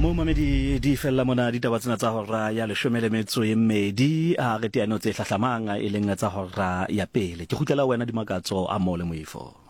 Mo mamedi di fella mona ditaba tsena tsa hora ya 12 a re teano tse hlahlamang e leng tsa hora ya pele ke gutlela wena di makatso a mo le moifo.